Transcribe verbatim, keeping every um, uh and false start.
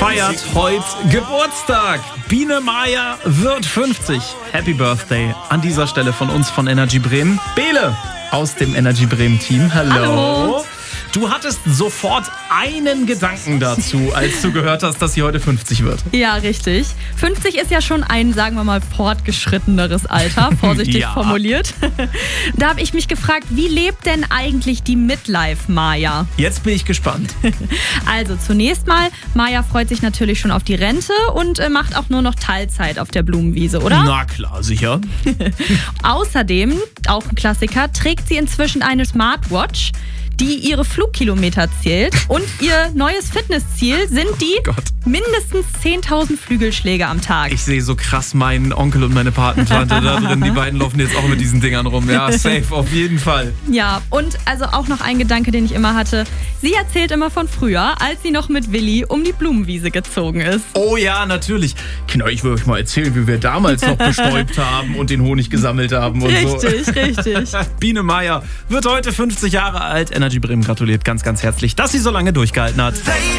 feiert heute Geburtstag. Biene Maya wird fünfzig. Happy Birthday an dieser Stelle von uns von Energy Bremen. Bele aus dem Energy Bremen Team. Hallo. Hallo. Du hattest sofort einen Gedanken dazu, als du gehört hast, dass sie heute fünfzig wird. Ja, richtig. fünfzig ist ja schon ein, sagen wir mal, fortgeschritteneres Alter, vorsichtig ja. formuliert. Da habe ich mich gefragt, wie lebt denn eigentlich die Midlife-Maya? Jetzt bin ich gespannt. Also zunächst mal, Maya freut sich natürlich schon auf die Rente und äh, macht auch nur noch Teilzeit auf der Blumenwiese, oder? Na klar, sicher. Außerdem, auch ein Klassiker, trägt sie inzwischen eine Smartwatch, die ihre Flugkilometer zählt. Und ihr neues Fitnessziel sind die oh Gott. mindestens zehntausend Flügelschläge am Tag. Ich sehe so krass meinen Onkel und meine Patentante da drin. Die beiden laufen jetzt auch mit diesen Dingern rum. Ja, safe, auf jeden Fall. Ja, und also auch noch ein Gedanke, den ich immer hatte. Sie erzählt immer von früher, als sie noch mit Willi um die Blumenwiese gezogen ist. Oh ja, natürlich. Kinder, ich will euch mal erzählen, wie wir damals noch bestäubt haben und den Honig gesammelt haben und richtig, so. Richtig, richtig. Biene Maya wird heute fünfzig Jahre alt. Energy Bremen gratuliert ganz, ganz herzlich, dass sie so lange durchgehalten hat.